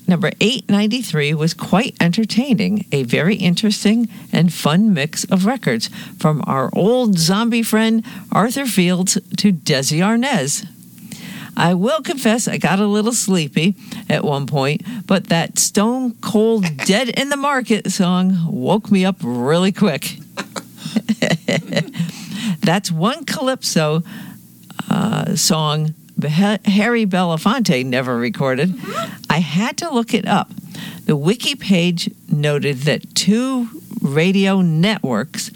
Number 893 was quite entertaining, a very interesting and fun mix of records from our old zombie friend Arthur Fields to Desi Arnaz. I will confess I got a little sleepy at one point, but that Stone Cold Dead in the Market song woke me up really quick. That's one Calypso song Harry Belafonte never recorded. I had to look it up. The wiki page noted that 2 radio networks,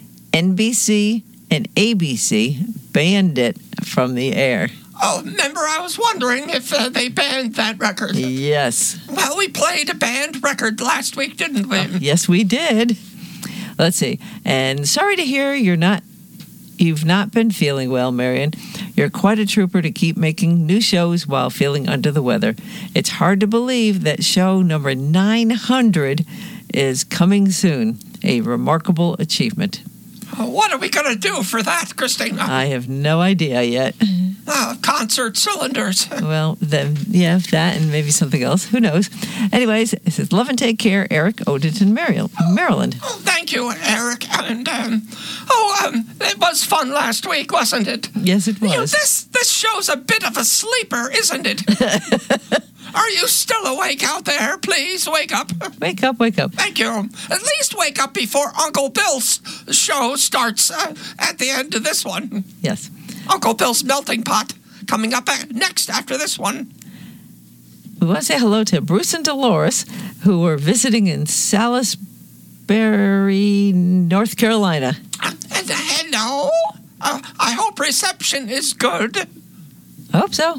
NBC and ABC, banned it from the air. Oh, remember, I was wondering if they banned that record. Yes. Well, we played a banned record last week, didn't we? Yes, we did. Let's see. And sorry to hear you've not been feeling well, Marion. You're quite a trooper to keep making new shows while feeling under the weather. It's hard to believe that show number 900 is coming soon. A remarkable achievement. What are we going to do for that, Christina? I have no idea yet. Concert cylinders. Well, then, yeah, that and maybe something else. Who knows? Anyways, it says, love and take care, Eric, Odenton, Maryland. Oh, thank you, Eric. And, it was fun last week, wasn't it? Yes, it was. You know, this show's a bit of a sleeper, isn't it? Are you still awake out there? Please wake up. Wake up, wake up. Thank you. At least wake up before Uncle Bill's show starts at the end of this one. Yes. Uncle Bill's Melting Pot coming up next after this one. We want to say hello to Bruce and Dolores, who were visiting in Salisbury, North Carolina. Hello. I hope reception is good. I hope so.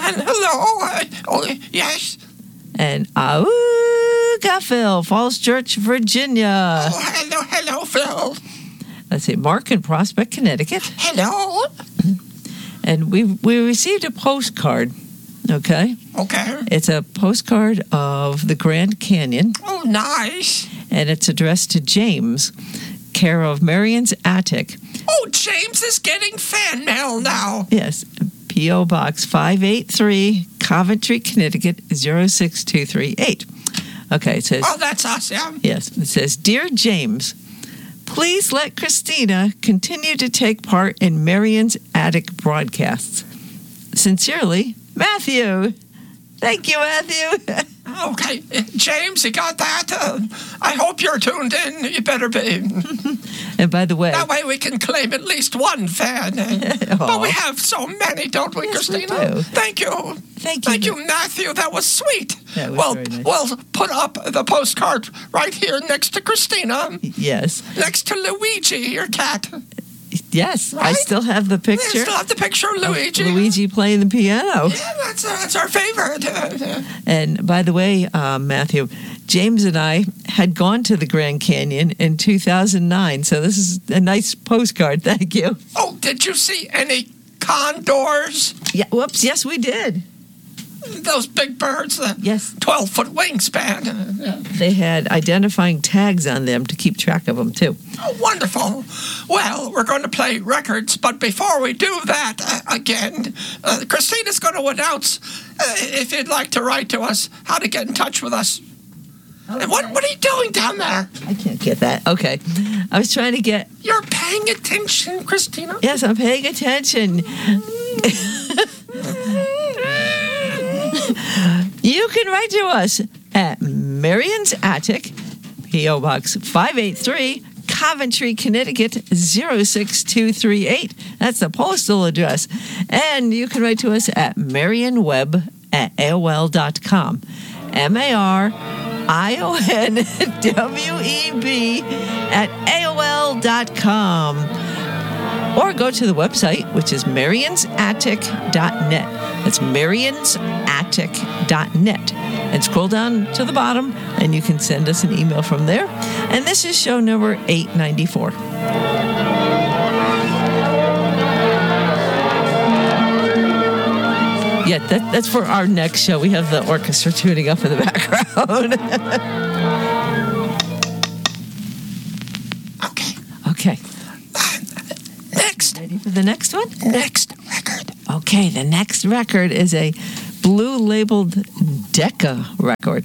Hello. Yes. And Auga Phil, Falls Church, Virginia. Oh, hello, Phil. Let's see, Mark in Prospect, Connecticut. Hello. And we received a postcard, okay? Okay. It's a postcard of the Grand Canyon. Oh, nice. And it's addressed to James, care of Marion's Attic. Oh, James is getting fan mail now. Yes, P.O. Box 583, Coventry, Connecticut, 06238. Okay, it says... Oh, that's us, yeah. Yes, it says, Dear James, please let Christina continue to take part in Marion's Attic broadcasts. Sincerely, Matthew. Thank you, Matthew. Okay, James, you got that? I hope you're tuned in. You better be. And by the way... That way we can claim at least one fan. But we have so many, don't we, yes, Christina? We do. Thank you. Thank you, Matthew. That was sweet. That was very nice. We'll put up the postcard right here next to Christina. Yes. Next to Luigi, your cat. Yes, right? I still have the picture. You still have the picture of Luigi. Luigi playing the piano. Yeah, that's our favorite. And by the way, Matthew, James and I had gone to the Grand Canyon in 2009, so this is a nice postcard. Thank you. Oh, did you see any condors? Yeah. Whoops. Yes, we did. Those big birds. Yes. 12-foot wingspan. They had identifying tags on them to keep track of them, too. Oh, wonderful. Well, we're going to play records, but before we do that, again, Christina's going to announce, if you'd like to write to us, how to get in touch with us. Okay. And what are you doing down there? I can't get that. Okay. I was trying to get... You're paying attention, Christina? Yes, I'm paying attention. You can write to us at Marion's Attic, P.O. Box 583, Coventry, Connecticut, 06238. That's the postal address. And you can write to us at marionweb@aol.com. MARIONWEB@aol.com. Or go to the website, which is marionsattic.net. That's marionsattic.net. And scroll down to the bottom, and you can send us an email from there. And this is show number 894. Yeah, that's for our next show. We have the orchestra tuning up in the background. Okay. Next. Ready for the next one? Next record. Okay, the next record is a blue labeled Decca record.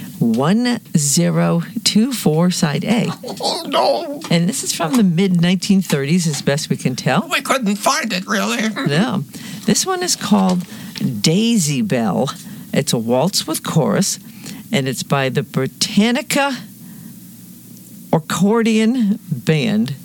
1024 side A. Oh, no. And this is from the mid-1930s, as best we can tell. We couldn't find it, really. No. This one is called Daisy Bell. It's a waltz with chorus, and it's by the Britannica Accordion Band.